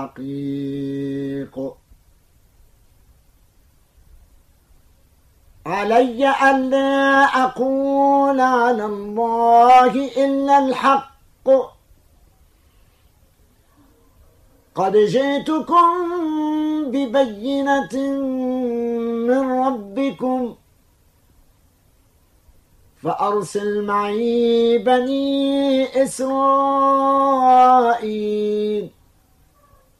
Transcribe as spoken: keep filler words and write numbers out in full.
حقيق علي ألا أقول على الله إلا الحق قد جئتكم ببينة من ربكم فأرسل معي بني إسرائيل